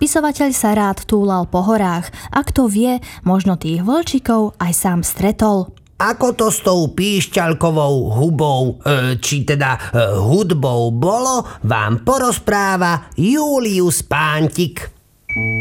Spisovateľ sa rád túlal po horách a kto vie, možno tých vlčikov aj sám stretol. Ako to s tou píšťalkovou hudbou bolo, vám porozpráva Julius Pántik.